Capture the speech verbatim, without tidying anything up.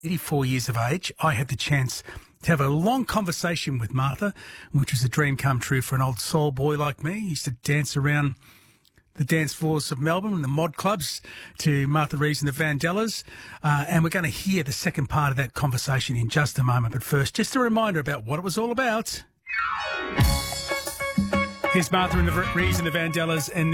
eighty-four years of age, I had the chance to have a long conversation with Martha, which was a dream come true for an old soul boy like me. He used to dance around the dance floors of Melbourne and the mod clubs to Martha Reeves and the Vandellas. Uh, and we're going to hear the second part of that conversation in just a moment. But first, just a reminder about what it was all about. Here's Martha and the Reeves and the Vandellas and